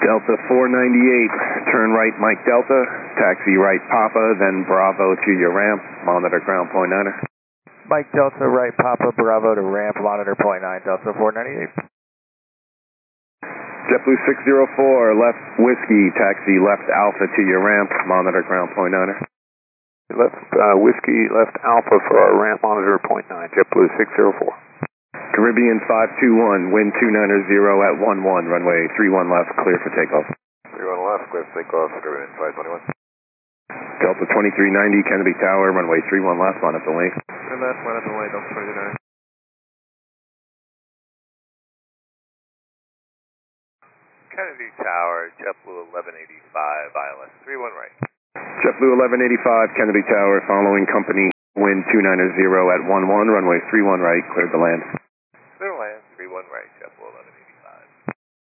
Delta 498, turn right Mike Delta, taxi right Papa, then Bravo to your ramp, monitor ground point 9er. Mike Delta, right Papa, Bravo to ramp, monitor point 9, Delta 498. JetBlue 604, left Whiskey, taxi left Alpha to your ramp, monitor ground point 9er. Left Whiskey, left Alpha for our ramp, monitor point 9, JetBlue 604. Caribbean 521, wind 290 at 11, runway 31 left, clear for takeoff. 31 left, clear for takeoff, Caribbean 521. Delta 2390, Kennedy Tower, runway 31 left, line up the lane. Left, line up the lane, Delta 29. Kennedy Tower, JetBlue 1185, ILS 31 right. JetBlue 1185, Kennedy Tower, following company, wind 290 at 11, runway 31 right, cleared to land.